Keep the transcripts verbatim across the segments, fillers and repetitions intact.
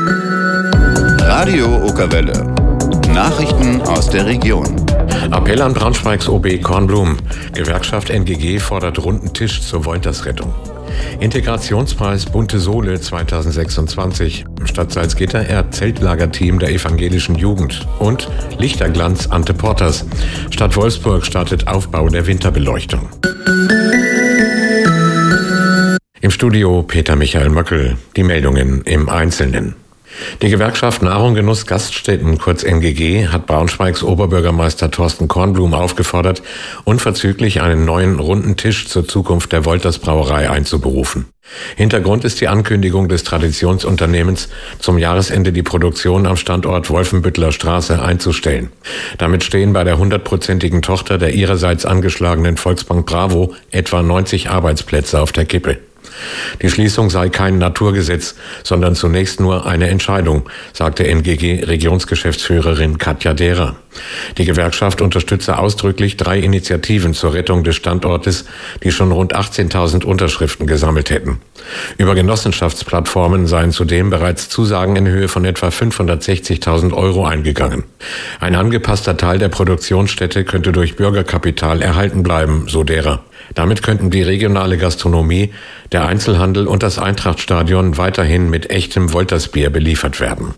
Radio Okerwelle. Nachrichten aus der Region. Appell an Braunschweigs O B Kornblum. Gewerkschaft N G G fordert runden Tisch zur Woltersrettung. Integrationspreis Bunte Sohle zweitausendsechsundzwanzig. Stadt Salzgitter ehrt Zeltlagerteam der evangelischen Jugend. Und Lichterglanz Ante Porters. Stadt Wolfsburg startet Aufbau der Winterbeleuchtung. Im Studio Peter Michael Möckel. Die Meldungen im Einzelnen. Die Gewerkschaft Nahrung Genuss Gaststätten, kurz N G G, hat Braunschweigs Oberbürgermeister Thorsten Kornblum aufgefordert, unverzüglich einen neuen runden Tisch zur Zukunft der Wolters Brauerei einzuberufen. Hintergrund ist die Ankündigung des Traditionsunternehmens, zum Jahresende die Produktion am Standort Wolfenbütteler Straße einzustellen. Damit stehen bei der hundertprozentigen Tochter der ihrerseits angeschlagenen Volksbank Bravo etwa neunzig Arbeitsplätze auf der Kippe. Die Schließung sei kein Naturgesetz, sondern zunächst nur eine Entscheidung, sagte N G G-Regionsgeschäftsführerin Katja Dehrer. Die Gewerkschaft unterstütze ausdrücklich drei Initiativen zur Rettung des Standortes, die schon rund achtzehntausend Unterschriften gesammelt hätten. Über Genossenschaftsplattformen seien zudem bereits Zusagen in Höhe von etwa fünfhundertsechzigtausend Euro eingegangen. Ein angepasster Teil der Produktionsstätte könnte durch Bürgerkapital erhalten bleiben, so Dehrer. Damit könnten die regionale Gastronomie, der Einzelhandel und das Eintrachtstadion weiterhin mit echtem Woltersbier beliefert werden.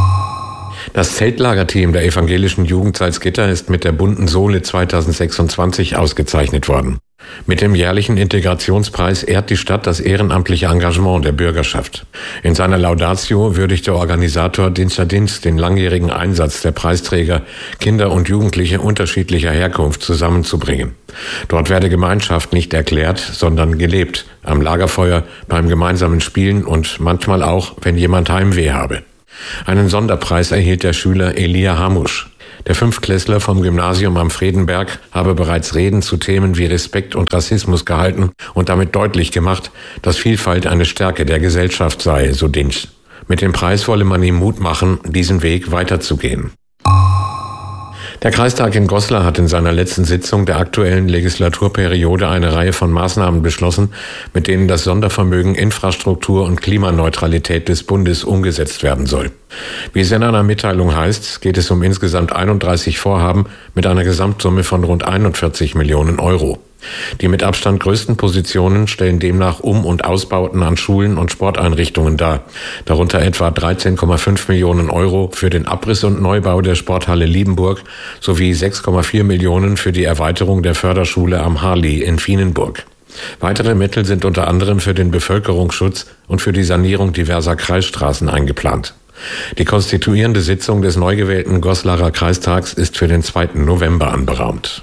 Das Zeltlagerteam der evangelischen Jugend Salzgitter ist mit der Bunten Sohle zweitausendsechsundzwanzig ausgezeichnet worden. Mit dem jährlichen Integrationspreis ehrt die Stadt das ehrenamtliche Engagement der Bürgerschaft. In seiner Laudatio würdigt der Organisator Dienstadins den langjährigen Einsatz der Preisträger, Kinder und Jugendliche unterschiedlicher Herkunft zusammenzubringen. Dort werde Gemeinschaft nicht erklärt, sondern gelebt, am Lagerfeuer, beim gemeinsamen Spielen und manchmal auch, wenn jemand Heimweh habe. Einen Sonderpreis erhielt der Schüler Elia Hamusch. Der Fünftklässler vom Gymnasium am Fredenberg habe bereits Reden zu Themen wie Respekt und Rassismus gehalten und damit deutlich gemacht, dass Vielfalt eine Stärke der Gesellschaft sei, so Dinsch. Mit dem Preis wolle man ihm Mut machen, diesen Weg weiterzugehen. Der Kreistag in Goslar hat in seiner letzten Sitzung der aktuellen Legislaturperiode eine Reihe von Maßnahmen beschlossen, mit denen das Sondervermögen Infrastruktur und Klimaneutralität des Bundes umgesetzt werden soll. Wie es in einer Mitteilung heißt, geht es um insgesamt einunddreißig Vorhaben mit einer Gesamtsumme von rund einundvierzig Millionen Euro. Die mit Abstand größten Positionen stellen demnach Um- und Ausbauten an Schulen und Sporteinrichtungen dar, darunter etwa dreizehn Komma fünf Millionen Euro für den Abriss und Neubau der Sporthalle Liebenburg sowie sechs Komma vier Millionen für die Erweiterung der Förderschule am Harli in Vienenburg. Weitere Mittel sind unter anderem für den Bevölkerungsschutz und für die Sanierung diverser Kreisstraßen eingeplant. Die konstituierende Sitzung des neu gewählten Goslarer Kreistags ist für den zweiten November anberaumt.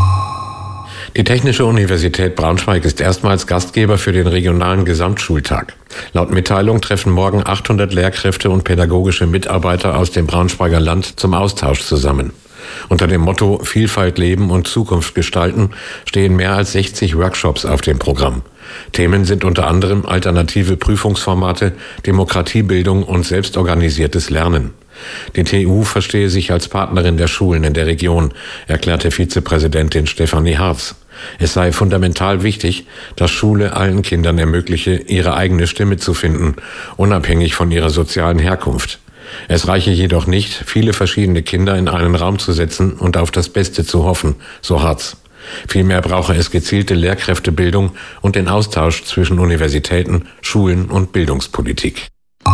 Die Technische Universität Braunschweig ist erstmals Gastgeber für den regionalen Gesamtschultag. Laut Mitteilung treffen morgen achthundert Lehrkräfte und pädagogische Mitarbeiter aus dem Braunschweiger Land zum Austausch zusammen. Unter dem Motto Vielfalt leben und Zukunft gestalten stehen mehr als sechzig Workshops auf dem Programm. Themen sind unter anderem alternative Prüfungsformate, Demokratiebildung und selbstorganisiertes Lernen. Die T U verstehe sich als Partnerin der Schulen in der Region, erklärte Vizepräsidentin Stefanie Harz. Es sei fundamental wichtig, dass Schule allen Kindern ermögliche, ihre eigene Stimme zu finden, unabhängig von ihrer sozialen Herkunft. Es reiche jedoch nicht, viele verschiedene Kinder in einen Raum zu setzen und auf das Beste zu hoffen, so Harz. Vielmehr brauche es gezielte Lehrkräftebildung und den Austausch zwischen Universitäten, Schulen und Bildungspolitik.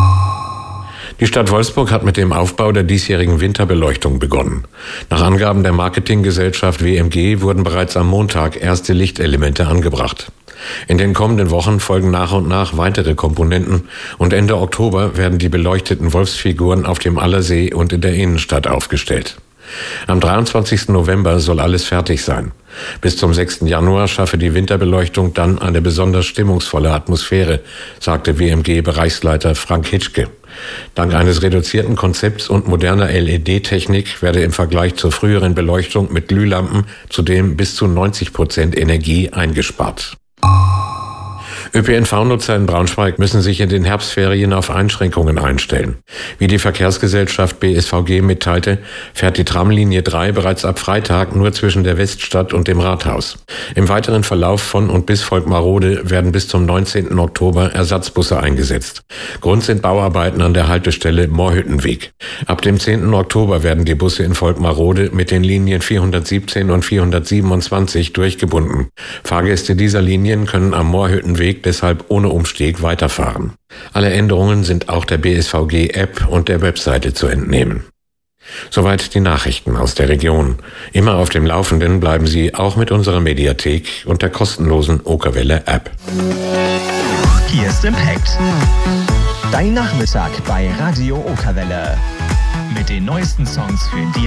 Die Stadt Wolfsburg hat mit dem Aufbau der diesjährigen Winterbeleuchtung begonnen. Nach Angaben der Marketinggesellschaft W M G wurden bereits am Montag erste Lichtelemente angebracht. In den kommenden Wochen folgen nach und nach weitere Komponenten und Ende Oktober werden die beleuchteten Wolfsfiguren auf dem Allersee und in der Innenstadt aufgestellt. Am dreiundzwanzigsten November soll alles fertig sein. Bis zum sechsten Januar schaffe die Winterbeleuchtung dann eine besonders stimmungsvolle Atmosphäre, sagte W M G-Bereichsleiter Frank Hitschke. Dank eines reduzierten Konzepts und moderner L E D-Technik werde im Vergleich zur früheren Beleuchtung mit Glühlampen zudem bis zu neunzig Prozent Energie eingespart. Ö P N V-Nutzer in Braunschweig müssen sich in den Herbstferien auf Einschränkungen einstellen. Wie die Verkehrsgesellschaft B S V G mitteilte, fährt die Tramlinie drei bereits ab Freitag nur zwischen der Weststadt und dem Rathaus. Im weiteren Verlauf von und bis Volkmarode werden bis zum neunzehnten Oktober Ersatzbusse eingesetzt. Grund sind Bauarbeiten an der Haltestelle Moorhüttenweg. Ab dem zehnten Oktober werden die Busse in Volkmarode mit den Linien vierhundertsiebzehn und vierhundertsiebenundzwanzig durchgebunden. Fahrgäste dieser Linien können am Moorhüttenweg deshalb ohne Umstieg weiterfahren. Alle Änderungen sind auch der B S V G-App und der Webseite zu entnehmen. Soweit die Nachrichten aus der Region. Immer auf dem Laufenden bleiben Sie auch mit unserer Mediathek und der kostenlosen Okerwelle-App. Hier ist Impact. Dein Nachmittag bei Radio Okerwelle. Mit den neuesten Songs für die